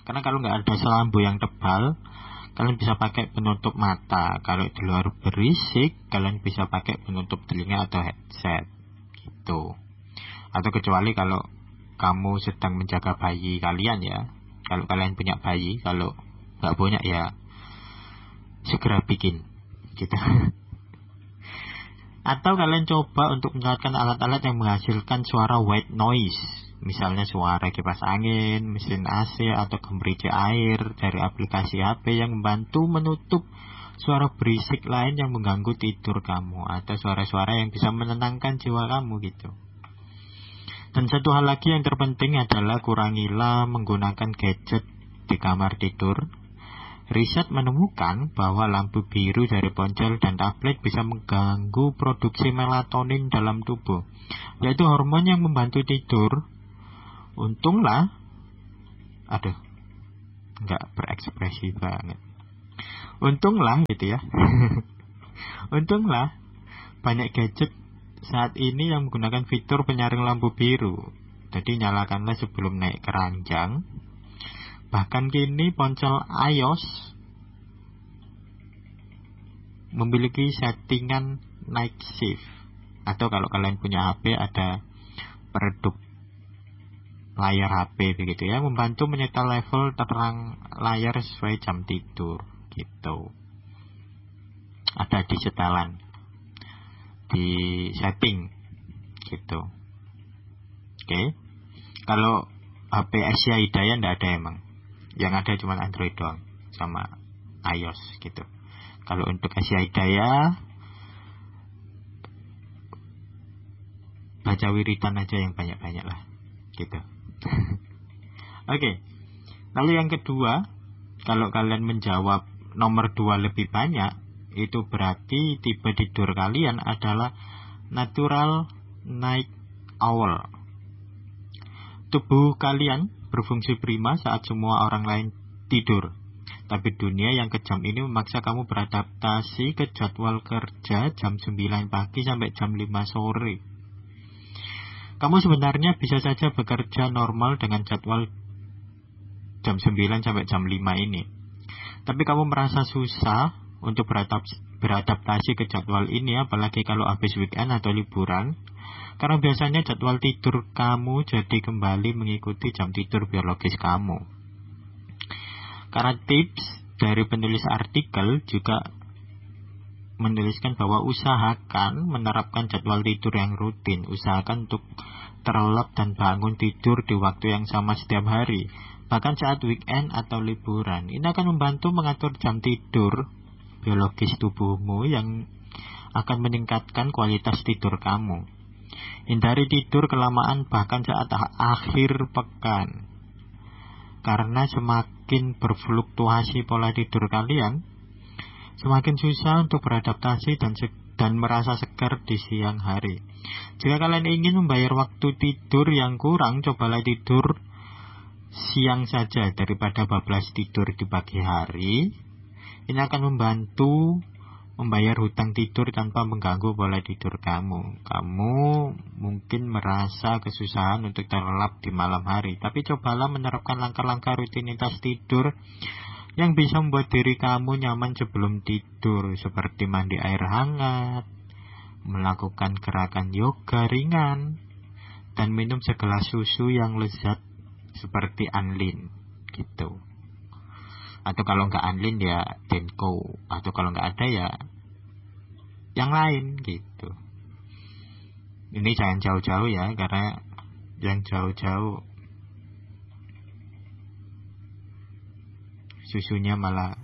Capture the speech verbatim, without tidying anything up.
Karena kalau nggak ada selambu yang tebal, kalian bisa pakai penutup mata. Kalau di luar berisik, kalian bisa pakai penutup telinga atau headset gitu. Atau kecuali kalau kamu sedang menjaga bayi kalian ya. Kalau kalian punya bayi, kalau nggak punya ya segera bikin gitu. Atau kalian coba untuk menyalakan alat-alat yang menghasilkan suara white noise, misalnya suara kipas angin, mesin A C, atau gemericik air dari aplikasi H P yang membantu menutup suara berisik lain yang mengganggu tidur kamu, atau suara-suara yang bisa menenangkan jiwa kamu gitu. Dan satu hal lagi yang terpenting adalah kurangilah menggunakan gadget di kamar tidur. Riset menemukan bahwa lampu biru dari ponsel dan tablet bisa mengganggu produksi melatonin dalam tubuh, yaitu hormon yang membantu tidur. Untunglah, aduh, nggak berekspresi banget. Untunglah gitu ya. Untunglah banyak gadget saat ini yang menggunakan fitur penyaring lampu biru. Jadi nyalakanlah sebelum naik ke ranjang. Bahkan kini ponsel iOS memiliki settingan night shift. Atau kalau kalian punya H P ada peredup layar H P begitu ya, membantu menyetel level terang layar sesuai jam tidur gitu. Ada di setelan, di setting gitu. Oke. Kalau H P Asia Hidayah enggak ada emang. Yang ada cuma Android doang sama iOS gitu. Kalau untuk Asia Hidayah, baca wiritan aja yang banyak-banyak lah gitu. Oke. Okay. Lalu yang kedua, kalau kalian menjawab nomor dua lebih banyak, itu berarti tipe tidur kalian adalah natural night owl. Tubuh kalian berfungsi prima saat semua orang lain tidur. Tapi dunia yang kejam ini memaksa kamu beradaptasi ke jadwal kerja jam sembilan pagi sampai jam lima sore. Kamu sebenarnya bisa saja bekerja normal dengan jadwal jam sembilan sampai jam lima ini. Tapi kamu merasa susah untuk beradaptasi ke jadwal ini, apalagi kalau habis weekend atau liburan. Karena biasanya jadwal tidur kamu jadi kembali mengikuti jam tidur biologis kamu. Karena tips dari penulis artikel juga menuliskan bahwa usahakan menerapkan jadwal tidur yang rutin. Usahakan untuk terlelap dan bangun tidur di waktu yang sama setiap hari, bahkan saat weekend atau liburan. Ini akan membantu mengatur jam tidur biologis tubuhmu yang akan meningkatkan kualitas tidur kamu. Hindari tidur kelamaan bahkan saat akhir pekan, karena semakin berfluktuasi pola tidur kalian, semakin susah untuk beradaptasi dan se- dan merasa segar di siang hari. Jika kalian ingin membayar waktu tidur yang kurang, cobalah tidur siang saja daripada bablas tidur di pagi hari. Ini akan membantu membayar hutang tidur tanpa mengganggu pola tidur kamu. Kamu mungkin merasa kesusahan untuk terlelap di malam hari, tapi cobalah menerapkan langkah-langkah rutinitas tidur yang bisa membuat diri kamu nyaman sebelum tidur, seperti mandi air hangat, melakukan gerakan yoga ringan, dan minum segelas susu yang lezat seperti Anlin gitu. Atau kalau nggak Anlin ya Denko, atau kalau nggak ada ya yang lain gitu. Ini jangan jauh-jauh ya, karena yang jauh-jauh susunya malah